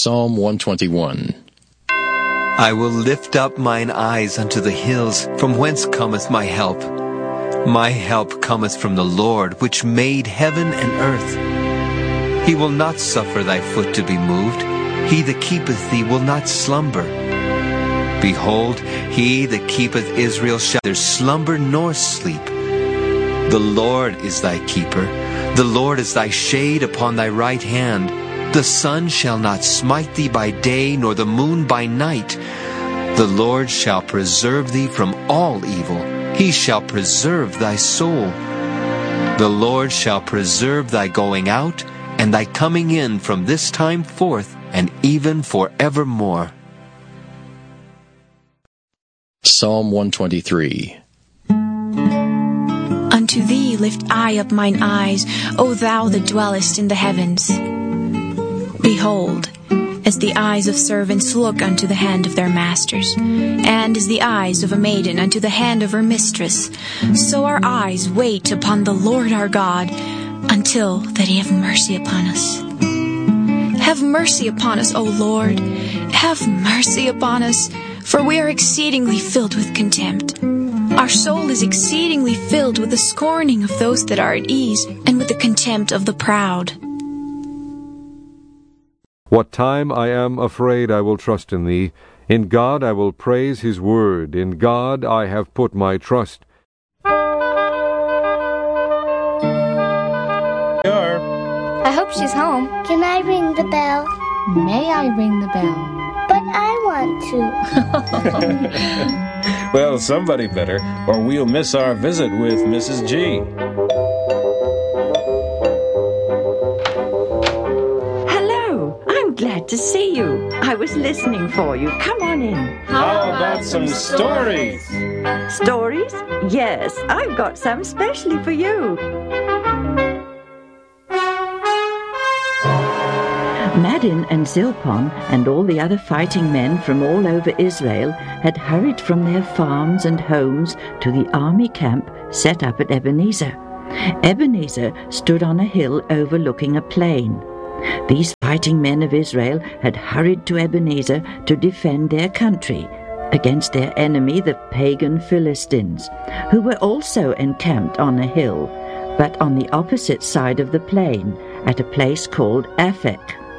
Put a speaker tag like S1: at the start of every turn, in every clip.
S1: Psalm 121.
S2: I will lift up mine eyes unto the hills, from whence cometh my help. My help cometh from the Lord, which made heaven and earth. He will not suffer thy foot to be moved. He that keepeth thee will not slumber. Behold, he that keepeth Israel shall neither slumber nor sleep. The Lord is thy keeper. The Lord is thy shade upon thy right hand. The sun shall not smite thee by day, nor the moon by night. The Lord shall preserve thee from all evil. He shall preserve thy soul. The Lord shall preserve thy going out and thy coming in from this time forth and even forevermore.
S1: Psalm 123.
S3: Unto thee lift I up mine eyes, O thou that dwellest in the heavens. Behold, as the eyes of servants look unto the hand of their masters, and as the eyes of a maiden unto the hand of her mistress, so our eyes wait upon the Lord our God, until that he have mercy upon us. Have mercy upon us, O Lord, have mercy upon us, for we are exceedingly filled with contempt. Our soul is exceedingly filled with the scorning of those that are at ease, and with the contempt of the proud.
S4: What time I am afraid I will trust in thee. In God I will praise his word. In God I have put my trust.
S5: I hope she's home.
S6: Can I ring the bell?
S5: May I ring the bell?
S6: But I want to.
S7: Well, somebody better, or we'll miss our visit with Mrs. G.
S8: Hello, I'm glad to see you. I was listening for you. Come on in.
S7: How about some stories?
S8: Stories? Yes, I've got some specially for you. Madin and Zilpon and all the other fighting men from all over Israel had hurried from their farms and homes to the army camp set up at Ebenezer. Ebenezer stood on a hill overlooking a plain. These fighting men of Israel had hurried to Ebenezer to defend their country against their enemy, the pagan Philistines, who were also encamped on a hill, but on the opposite side of the plain, at a place called Aphek.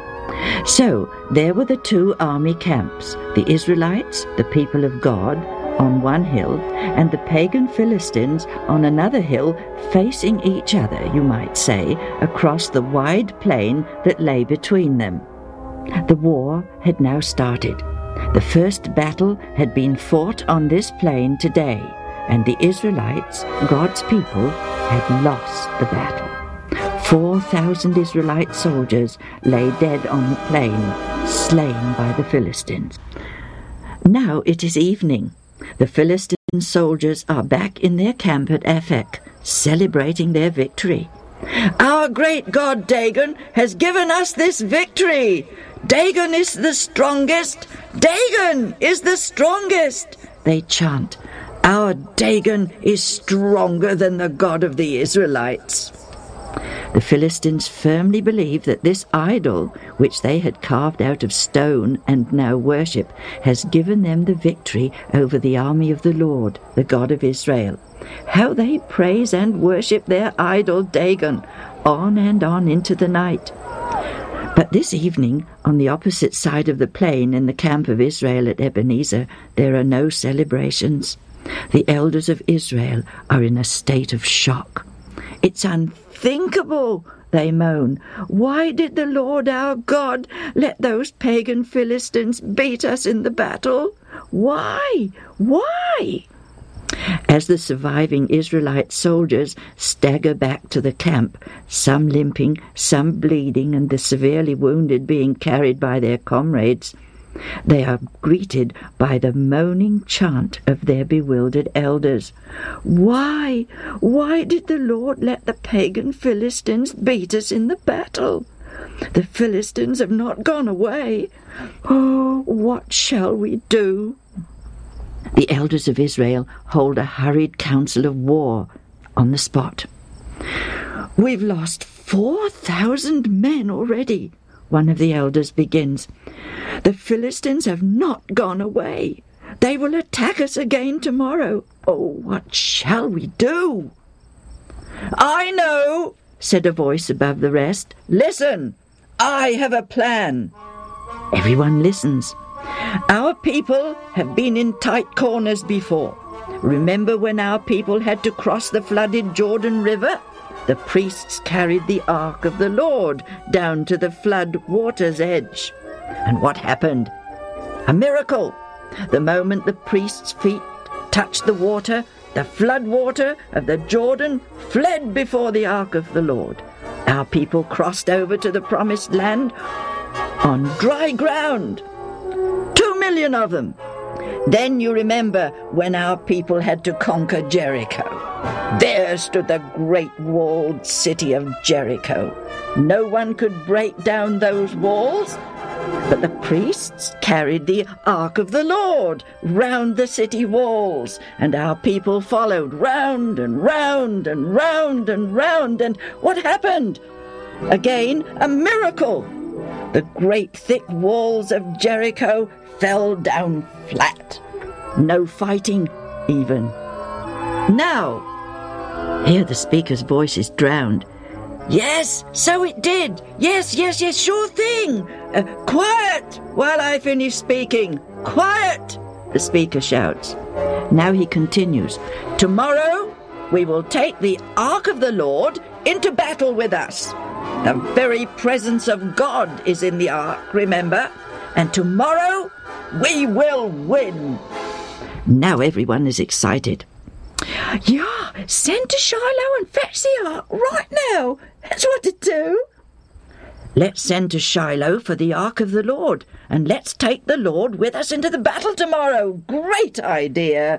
S8: So there were the two army camps, the Israelites, the people of God, on one hill, and the pagan Philistines on another hill, facing each other, you might say, across the wide plain that lay between them. The war had now started. The first battle had been fought on this plain today, and the Israelites, God's people, had lost the battle. 4,000 Israelite soldiers lay dead on the plain, slain by the Philistines. Now it is evening. The Philistine soldiers are back in their camp at Aphek, celebrating their victory. Our great god Dagon has given us this victory. Dagon is the strongest. Dagon is the strongest, they chant. Our Dagon is stronger than the God of the Israelites. The Philistines firmly believe that this idol, which they had carved out of stone and now worship, has given them the victory over the army of the Lord, the God of Israel. How they praise and worship their idol Dagon, on and on into the night. But this evening, on the opposite side of the plain in the camp of Israel at Ebenezer, there are no celebrations. The elders of Israel are in a state of shock. It's unthinkable, they moan. Why did the Lord our God let those pagan Philistines beat us in the battle? Why? Why? As the surviving Israelite soldiers stagger back to the camp, some limping, some bleeding, and the severely wounded being carried by their comrades, they are greeted by the moaning chant of their bewildered elders. Why? Why did the Lord let the pagan Philistines beat us in the battle? The Philistines have not gone away. Oh, what shall we do? The elders of Israel hold a hurried council of war on the spot. We've lost 4,000 men already. one of the elders begins. "The Philistines have not gone away. They will attack us again tomorrow. Oh, what shall we do?" "I know," said a voice above the rest. "Listen, I have a plan." Everyone listens. "Our people have been in tight corners before. Remember when our people had to cross the flooded Jordan River? The priests carried the ark of the Lord down to the flood water's edge. And what happened? A miracle. The moment the priests' feet touched the water, the flood water of the Jordan fled before the ark of the Lord. Our people crossed over to the promised land on dry ground. 2 million of them. Then you remember when our people had to conquer Jericho. There stood the great walled city of Jericho. No one could break down those walls, but the priests carried the ark of the Lord round the city walls, and our people followed round and round and round and round. And what happened? Again, a miracle. The great thick walls of Jericho fell down flat. No fighting, even. Now, here the speaker's voice is drowned. "Yes, so it did. Yes, sure thing. Quiet while I finish speaking. Quiet," the speaker shouts. Now he continues. "Tomorrow we will take the ark of the Lord into battle with us. The very presence of God is in the ark, remember? And tomorrow we will win." Now everyone is excited. "Yeah, send to Shiloh and fetch the ark right now. That's what to do." "Let's send to Shiloh for the ark of the Lord, and let's take the Lord with us into the battle tomorrow. Great idea."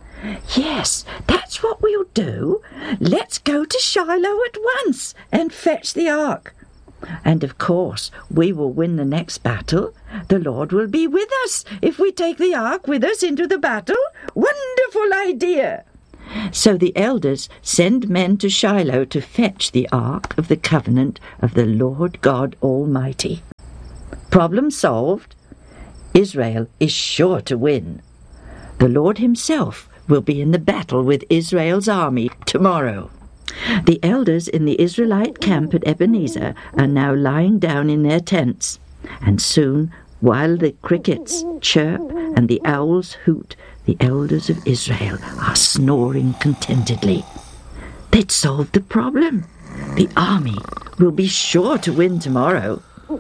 S8: "Yes, that's what we'll do. Let's go to Shiloh at once and fetch the ark. And of course, we will win the next battle. The Lord will be with us if we take the ark with us into the battle. Wonderful idea." So the elders send men to Shiloh to fetch the ark of the covenant of the Lord God Almighty. Problem solved. Israel is sure to win. The Lord himself will be in the battle with Israel's army tomorrow. The elders in the Israelite camp at Ebenezer are now lying down in their tents, and soon, while the crickets chirp and the owls hoot, the elders of Israel are snoring contentedly. They'd solved the problem. The army will be sure to win tomorrow.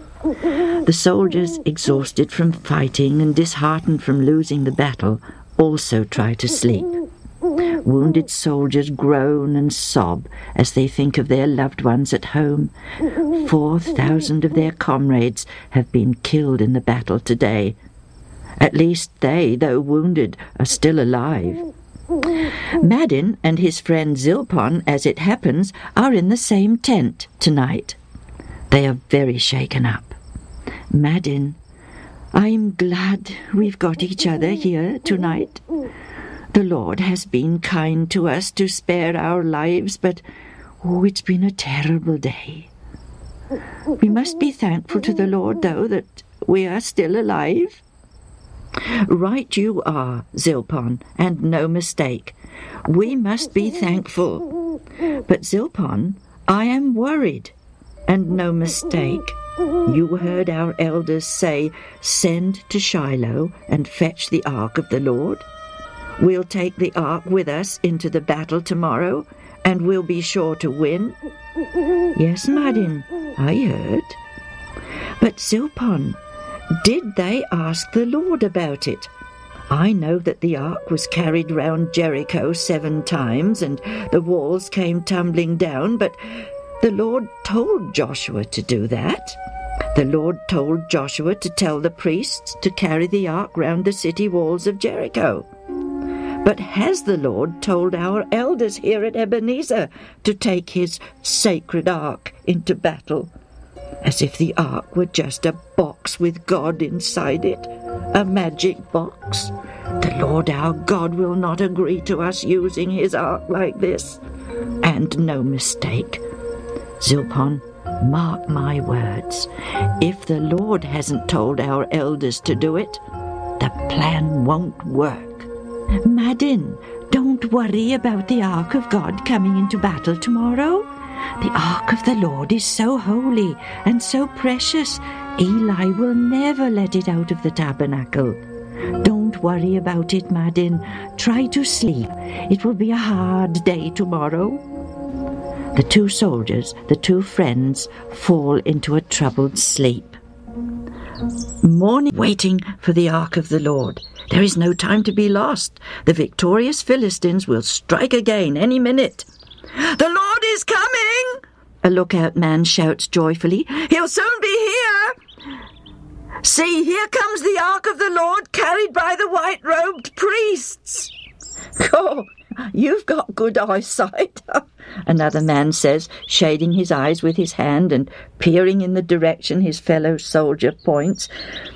S8: The soldiers, exhausted from fighting and disheartened from losing the battle, also try to sleep. Wounded soldiers groan and sob as they think of their loved ones at home. 4,000 of their comrades have been killed in the battle today. At least they, though wounded, are still alive. Madin and his friend Zilpon, as it happens, are in the same tent tonight. They are very shaken up. "Madin, I'm glad we've got each other here tonight. The Lord has been kind to us to spare our lives, but it's been a terrible day. We must be thankful to the Lord, though, that we are still alive." "Right you are, Zilpon, and no mistake. We must be thankful. But Zilpon, I am worried, and no mistake. You heard our elders say, 'Send to Shiloh and fetch the ark of the Lord.' We'll take the ark with us into the battle tomorrow, and we'll be sure to win." "Yes, Madin, I heard." "But Zilpon, did they ask the Lord about it? I know that the ark was carried round Jericho 7 times, and the walls came tumbling down, but the Lord told Joshua to do that. The Lord told Joshua to tell the priests to carry the ark round the city walls of Jericho. But has the Lord told our elders here at Ebenezer to take his sacred ark into battle? As if the ark were just a box with God inside it, a magic box. The Lord our God will not agree to us using his ark like this. And no mistake. Zilpon, Mark my words, if the Lord hasn't told our elders to do it, the plan won't work. Madin, don't worry about the Ark of God coming into battle tomorrow. The Ark of the Lord is so holy and so precious, Eli will never let it out of the tabernacle. Don't worry about it, Madin. Try to sleep. It will be a hard day tomorrow. The two soldiers, the two friends, fall into a troubled sleep. Morning, waiting for the Ark of the Lord. There is no time to be lost. The victorious Philistines will strike again any minute. "The Lord is coming!" a lookout man shouts joyfully. "He'll soon be here! See, here comes the Ark of the Lord, carried by the white-robed priests." "Oh, you've got good eyesight," another man says, shading his eyes with his hand and peering in the direction his fellow soldier points.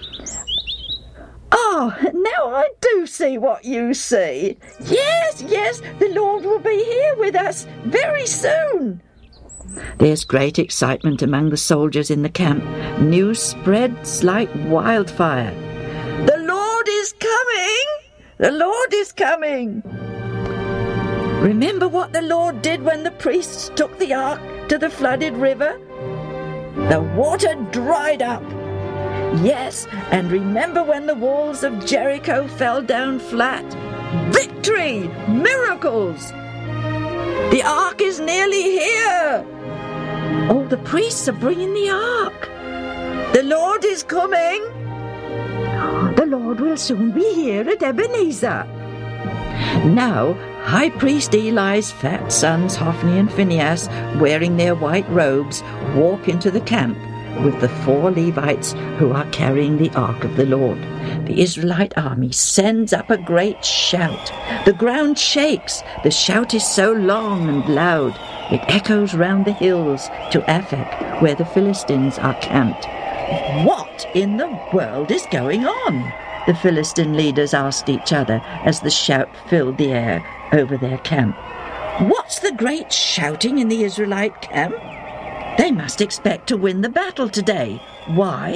S8: "Oh, now I do see what you see. Yes, the Lord will be here with us very soon." There's great excitement among the soldiers in the camp. News spreads like wildfire. "The Lord is coming! The Lord is coming!" Remember what the Lord did when the priests took the ark to the flooded river? The water dried up. Yes, and remember when the walls of Jericho fell down flat? Victory! Miracles! The ark is nearly here. Oh, the priests are bringing the ark. The Lord is coming. The Lord will soon be here at Ebenezer. Now, High Priest Eli's fat sons, Hophni and Phinehas, wearing their white robes, walk into the camp with the 4 Levites who are carrying the Ark of the Lord. The Israelite army sends up a great shout. The ground shakes. The shout is so long and loud, it echoes round the hills to Aphek, where the Philistines are camped. "What in the world is going on?" the Philistine leaders asked each other as the shout filled the air over their camp. "What's the great shouting in the Israelite camp? They must expect to win the battle today. Why?